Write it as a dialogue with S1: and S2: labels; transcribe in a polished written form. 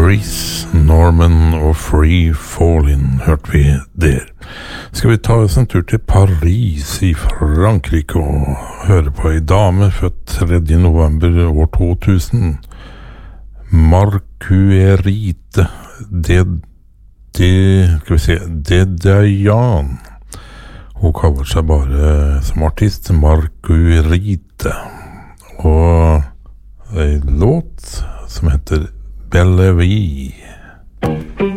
S1: Grease, Norman og Free Fallin' hørte vi der. Skal vi ta oss en tur til Paris i Frankrike og høre på en dame født 3. november år 2000. Marguerite Dedayan. Hun kaller seg bare som artist Marguerite. Og en låt som heter Bellevue.